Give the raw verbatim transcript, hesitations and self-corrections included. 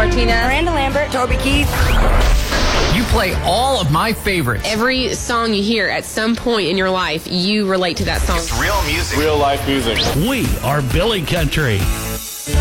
Martinez, Miranda Lambert, Toby Keith. You play all of my favorites. Every song you hear at some point in your life, you relate to that song. It's real music. Real life music. We are Billy Country.